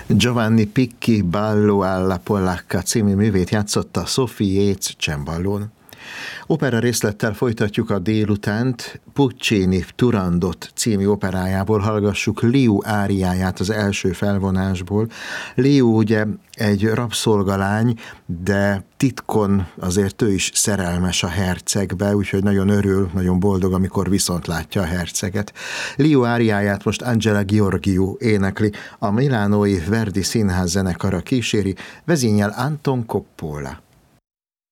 Giovanni Picchi Ballo alla Polacca című művét játszotta Sophie Yates cemballón. Opera részlettel folytatjuk a délutánt. Puccini Turandot című operájából hallgassuk Liu áriáját az első felvonásból. Liu ugye egy rabszolgalány, de titkon azért ő is szerelmes a hercegbe, úgyhogy nagyon örül, nagyon boldog, amikor viszont látja a herceget. Liu áriáját most Angela Gheorghiu énekli, a milánói Verdi Színház zenekara kíséri, vezényel Anton Coppola.